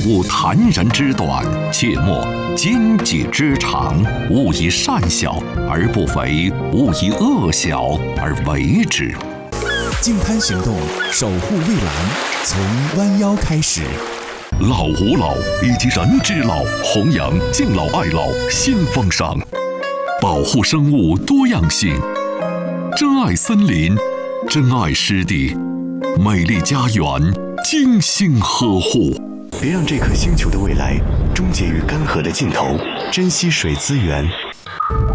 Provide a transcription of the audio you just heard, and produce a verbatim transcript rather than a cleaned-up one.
勿谈人之短，切莫经己之长。勿以善小而不为，勿以恶小而为之。 净滩行动，守护蔚蓝，从弯腰开始。 老吾老以及人之老，弘扬敬老爱老新风尚，保护生物多样性，珍爱森林，珍爱湿地，美丽家园精心呵护。 别让这颗星球的未来终结于干涸的尽头，珍惜水资源。